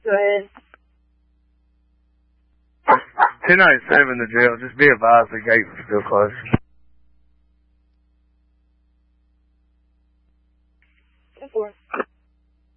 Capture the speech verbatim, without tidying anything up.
Go ahead. two ninety-seven to jail. Just be advised the gate was still closed. Ten four.